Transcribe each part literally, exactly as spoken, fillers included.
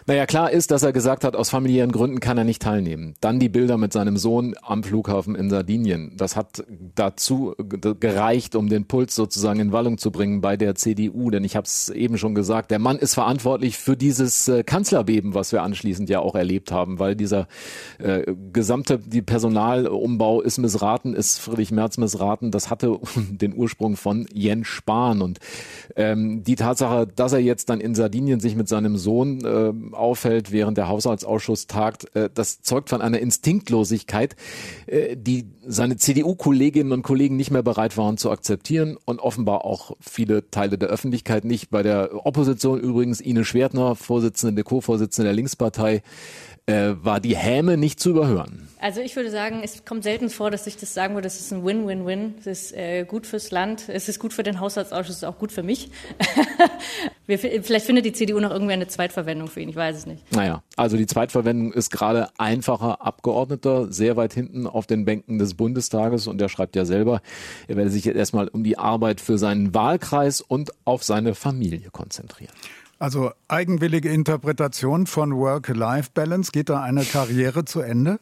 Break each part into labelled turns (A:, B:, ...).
A: Naja, klar ist, dass er gesagt hat, aus familiären Gründen kann er nicht teilnehmen. Dann die Bilder mit seinem Sohn am Flughafen in Sardinien. Das hat dazu gereicht, um den Puls sozusagen in Wallung zu bringen bei der C D U. Denn ich habe es eben schon gesagt, der Mann ist verantwortlich für dieses äh, Kanzlerbeben, was wir anschließend ja auch erlebt haben, weil dieser äh, gesamte die Personalumbau ist missraten, ist Friedrich Merz missraten. Das hatte den Ursprung von Jens Spahn. Und ähm, die Tatsache, dass er jetzt dann in Sardinien sich mit seinem Sohn äh, auffällt, während der Haushaltsausschuss tagt, äh, das zeugt von einer Instinktlosigkeit, äh, die seine C D U-Kolleginnen und Kollegen nicht mehr bereit waren zu akzeptieren und offenbar auch viele Teile der Öffentlichkeit nicht. Bei der Opposition übrigens Ine Schwertner, Vorsitzende, Co-Vorsitzende der Linkspartei, äh, war die Häme nicht zu überhören.
B: Also ich würde sagen, es kommt selten vor, dass ich das sagen würde, es ist ein Win-Win-Win. Es ist äh, gut fürs Land, es ist gut für den Haushaltsausschuss, es ist auch gut für mich. Wir, vielleicht findet die C D U noch irgendwie eine Zweitverwendung für ihn, ich weiß es nicht.
A: Naja, also die Zweitverwendung ist gerade einfacher Abgeordneter, sehr weit hinten auf den Bänken des Bundestages, und er schreibt ja selber, er werde sich jetzt erstmal um die Arbeit für seinen Wahlkreis und auf seine Familie konzentrieren.
C: Also eigenwillige Interpretation von Work-Life-Balance, geht da eine Karriere zu Ende?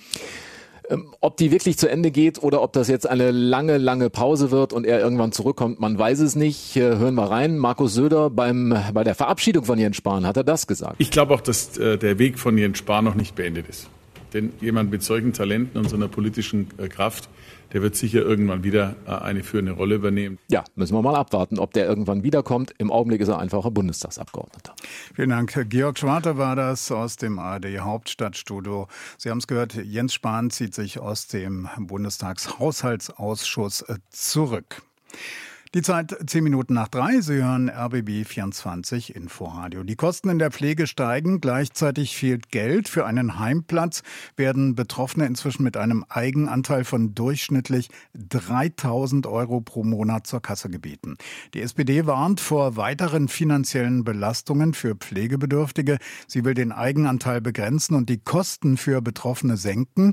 A: Ob die wirklich zu Ende geht oder ob das jetzt eine lange, lange Pause wird und er irgendwann zurückkommt, man weiß es nicht. Hören wir rein. Markus Söder beim, bei der Verabschiedung von Jens Spahn hat er das gesagt.
D: Ich glaube auch, dass äh, der Weg von Jens Spahn noch nicht beendet ist. Denn jemand mit solchen Talenten und so einer politischen äh, Kraft, der wird sicher irgendwann wieder äh, eine führende Rolle übernehmen.
A: Ja, müssen wir mal abwarten, ob der irgendwann wiederkommt. Im Augenblick ist er einfacher Bundestagsabgeordneter.
C: Vielen Dank. Georg Schwarte war das aus dem A R D Hauptstadtstudio. Sie haben es gehört, Jens Spahn zieht sich aus dem Bundestagshaushaltsausschuss zurück. Die Zeit zehn Minuten nach drei. Sie hören R B B vierundzwanzig Inforadio. Die Kosten in der Pflege steigen. Gleichzeitig fehlt Geld. Für einen Heimplatz werden Betroffene inzwischen mit einem Eigenanteil von durchschnittlich dreitausend Euro pro Monat zur Kasse gebeten. Die S P D warnt vor weiteren finanziellen Belastungen für Pflegebedürftige. Sie will den Eigenanteil begrenzen und die Kosten für Betroffene senken.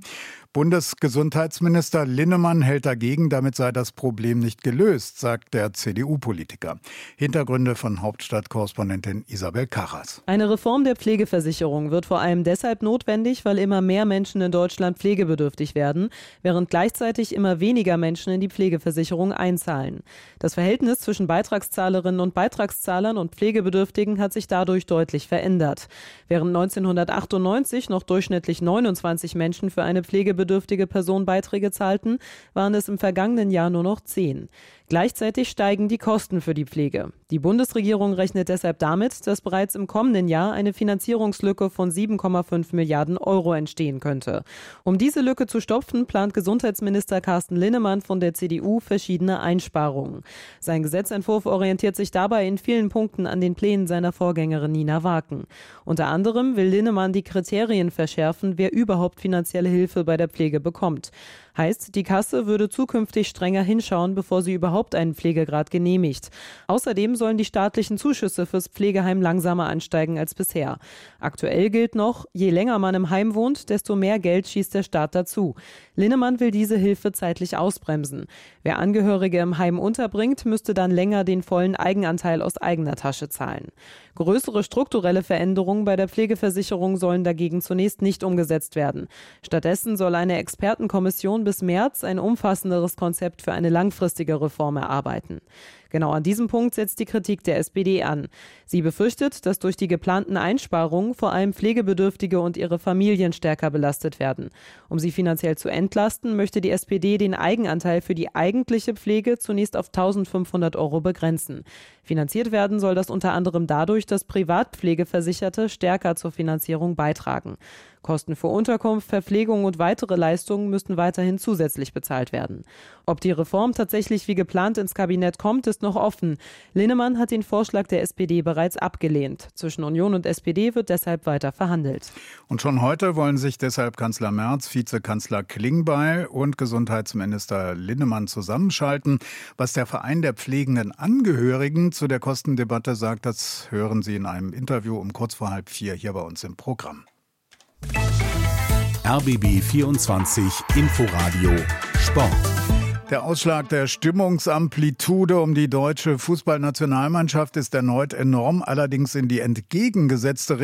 C: Bundesgesundheitsminister Linnemann hält dagegen, damit sei das Problem nicht gelöst, sagt der C D U-Politiker. Hintergründe von Hauptstadtkorrespondentin Isabel Karras.
E: Eine Reform der Pflegeversicherung wird vor allem deshalb notwendig, weil immer mehr Menschen in Deutschland pflegebedürftig werden, während gleichzeitig immer weniger Menschen in die Pflegeversicherung einzahlen. Das Verhältnis zwischen Beitragszahlerinnen und Beitragszahlern und Pflegebedürftigen hat sich dadurch deutlich verändert. Während neunzehnhundertachtundneunzig noch durchschnittlich neunundzwanzig Menschen für eine pflegebedürftige Person Beiträge zahlten, waren es im vergangenen Jahr nur noch zehn. Gleichzeitig steigen die Kosten für die Pflege. Die Bundesregierung rechnet deshalb damit, dass bereits im kommenden Jahr eine Finanzierungslücke von sieben Komma fünf Milliarden Euro entstehen könnte. Um diese Lücke zu stopfen, plant Gesundheitsminister Carsten Linnemann von der C D U verschiedene Einsparungen. Sein Gesetzentwurf orientiert sich dabei in vielen Punkten an den Plänen seiner Vorgängerin Nina Waken. Unter anderem will Linnemann die Kriterien verschärfen, wer überhaupt finanzielle Hilfe bei der Pflege bekommt. Heißt, die Kasse würde zukünftig strenger hinschauen, bevor sie überhaupt einen Pflegegrad genehmigt. Außerdem sollen die staatlichen Zuschüsse fürs Pflegeheim langsamer ansteigen als bisher. Aktuell gilt noch, je länger man im Heim wohnt, desto mehr Geld schießt der Staat dazu. Linnemann will diese Hilfe zeitlich ausbremsen. Wer Angehörige im Heim unterbringt, müsste dann länger den vollen Eigenanteil aus eigener Tasche zahlen. Größere strukturelle Veränderungen bei der Pflegeversicherung sollen dagegen zunächst nicht umgesetzt werden. Stattdessen soll eine Expertenkommission bis März ein umfassenderes Konzept für eine langfristige Reform erarbeiten. Genau an diesem Punkt setzt die Kritik der S P D an. Sie befürchtet, dass durch die geplanten Einsparungen vor allem Pflegebedürftige und ihre Familien stärker belastet werden. Um sie finanziell zu entlasten, möchte die S P D den Eigenanteil für die eigentliche Pflege zunächst auf eintausendfünfhundert Euro begrenzen. Finanziert werden soll das unter anderem dadurch, dass Privatpflegeversicherte stärker zur Finanzierung beitragen. Kosten für Unterkunft, Verpflegung und weitere Leistungen müssten weiterhin zusätzlich bezahlt werden. Ob die Reform tatsächlich wie geplant ins Kabinett kommt, ist noch offen. Linnemann hat den Vorschlag der S P D bereits abgelehnt. Zwischen Union und S P D wird deshalb weiter verhandelt.
C: Und schon heute wollen sich deshalb Kanzler Merz, Vizekanzler Klingbeil und Gesundheitsminister Linnemann zusammenschalten. Was der Verein der pflegenden Angehörigen zu der Kostendebatte sagt, das hören Sie in einem Interview um kurz vor halb vier hier bei uns im Programm.
F: R B B vierundzwanzig Inforadio Sport.
C: Der Ausschlag der Stimmungsamplitude um die deutsche Fußballnationalmannschaft ist erneut enorm, allerdings in die entgegengesetzte Richtung.